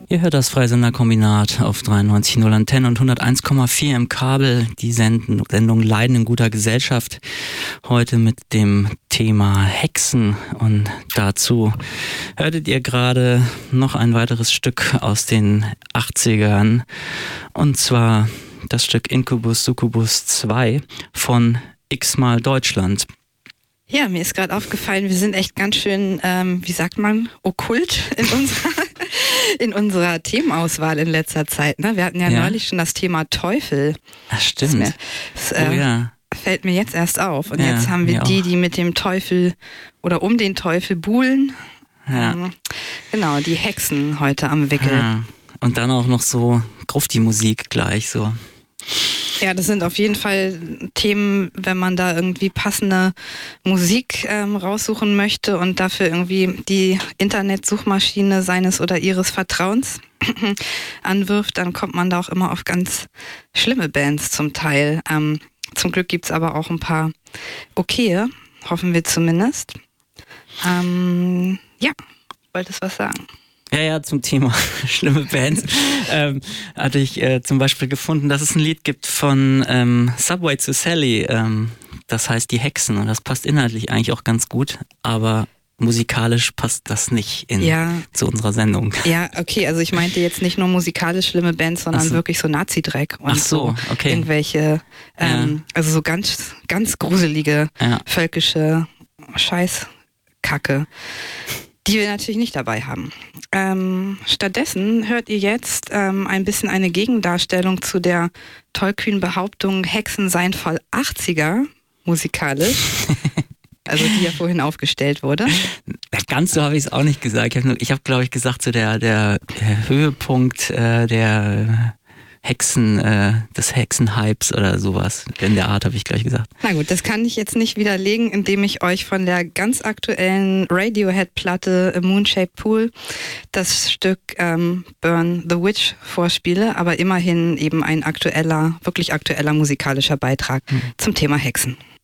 Ihr hört das Freisenderkombinat auf 93.0 Antenne und 101,4 im Kabel. Die Sendung Leiden in guter Gesellschaft. Heute mit dem Thema Hexen. Und dazu hörtet ihr gerade noch ein weiteres Stück aus den 80ern. Und zwar das Stück Incubus Succubus 2 von X-mal Deutschland. Ja, mir ist gerade aufgefallen, wir sind echt ganz schön, wie sagt man, okkult in unserer Themenauswahl in letzter Zeit. Ne? Wir hatten ja neulich schon das Thema Teufel. Ach, stimmt. Fällt mir jetzt erst auf. Und jetzt haben wir die mit dem Teufel oder um den Teufel buhlen. Ja. Genau, die Hexen heute am Wickel. Ja. Und dann auch noch so Grufti-Musik gleich so. Ja, das sind auf jeden Fall Themen, wenn man da irgendwie passende Musik raussuchen möchte und dafür irgendwie die Internetsuchmaschine seines oder ihres Vertrauens anwirft, dann kommt man da auch immer auf ganz schlimme Bands zum Teil. Zum Glück gibt's aber auch ein paar okaye, hoffen wir zumindest. Wolltest was sagen? Ja, zum Thema schlimme Bands hatte ich zum Beispiel gefunden, dass es ein Lied gibt von Subway to Sally, das heißt Die Hexen, und das passt inhaltlich eigentlich auch ganz gut, aber musikalisch passt das nicht zu unserer Sendung. Ja, okay, also ich meinte jetzt nicht nur musikalisch schlimme Bands, sondern wirklich so Nazi-Dreck und okay. Irgendwelche, also so ganz, ganz gruselige, völkische Scheißkacke, die wir natürlich nicht dabei haben. Stattdessen hört ihr jetzt ein bisschen eine Gegendarstellung zu der tollkühnen Behauptung, Hexen seien voll 80er musikalisch. Also die ja vorhin aufgestellt wurde. Ganz so habe ich es auch nicht gesagt. Ich habe, glaube ich, gesagt, so der Höhepunkt der Hexen, des Hexenhypes oder sowas. In der Art habe ich gleich gesagt. Na gut, das kann ich jetzt nicht widerlegen, indem ich euch von der ganz aktuellen Radiohead-Platte A Moon-Shaped Pool das Stück Burn the Witch vorspiele, aber immerhin eben ein wirklich aktueller musikalischer Beitrag zum Thema Hexen.